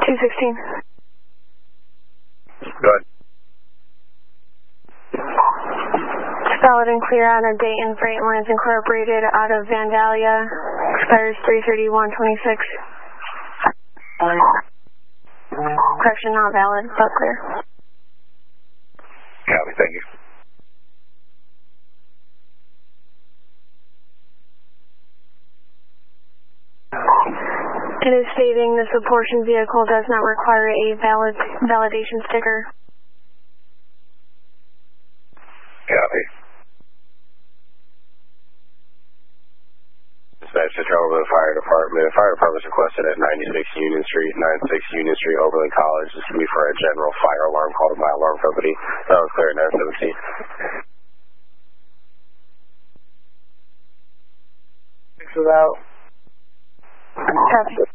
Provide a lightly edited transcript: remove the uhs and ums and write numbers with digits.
216. Good. It's valid and clear on a Dayton Freight Lines Incorporated out of Vandalia. Expires 3/31/26. Correction, not valid, but clear. Copy, thank you. It is stating this apportioned vehicle does not require a validation sticker. Copy. Dispatch to trouble with the fire department. The fire department is requested at 96 Union Street, 96 Union Street, Oberlin College. This will be for a general fire alarm called by alarm company. That was clear, 917. Thanks for that. Copy.